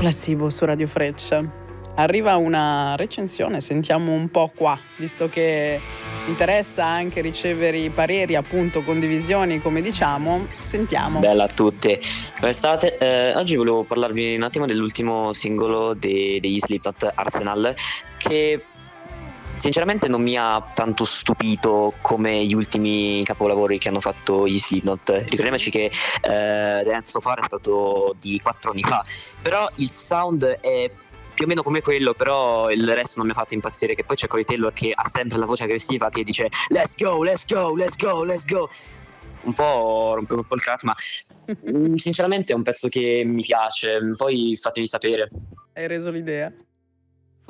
Placebo su Radio Freccia. Arriva una recensione, sentiamo un po' qua, visto che interessa anche ricevere i pareri, appunto condivisioni, come diciamo, sentiamo. Bella a tutti, come state? Oggi volevo parlarvi un attimo dell'ultimo singolo degli Slipknot, Arsenal, che sinceramente non mi ha tanto stupito come gli ultimi capolavori che hanno fatto gli Slipknot. Ricordiamoci che Dance So Far è stato di 4 anni fa, però il sound è più o meno come quello, però il resto non mi ha fatto impazzire. Che poi c'è Corey Taylor che ha sempre la voce aggressiva, che dice let's go, let's go, let's go, let's go. Un po' rompe un po' il cazzo, ma sinceramente è un pezzo che mi piace. Poi fatevi sapere. Hai reso l'idea.